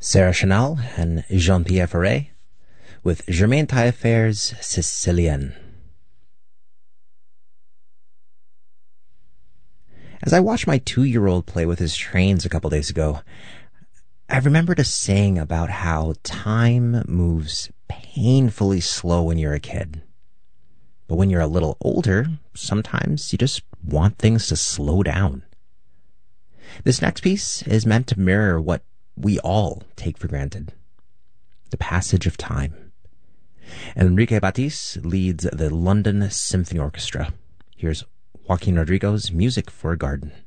Sarah Chanel and Jean-Pierre Ferré with Germaine Taillefer's Sicilienne. As I watched my 2-year-old play with his trains a couple days ago, I remembered a saying about how time moves painfully slow when you're a kid. But when you're a little older, sometimes you just want things to slow down. This next piece is meant to mirror what we all take for granted: the passage of time. Enrique Batiste leads the London Symphony Orchestra. Here's Joaquin Rodrigo's Music for a Garden.